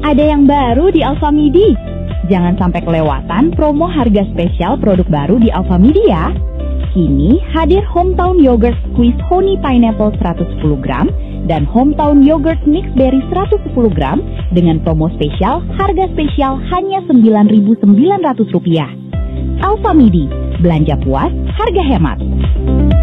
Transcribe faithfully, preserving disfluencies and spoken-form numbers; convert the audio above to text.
Ada yang baru di Alfamidi. Jangan sampai kelewatan promo harga spesial produk baru di Alfamidi ya. Kini hadir Hometown Yogurt Squeeze Honey Pineapple seratus sepuluh gram dan Hometown Yogurt Mixed Berry seratus sepuluh gram dengan promo spesial harga spesial hanya sembilan ribu sembilan ratus rupiah. Alfamidi, belanja puas, harga hemat.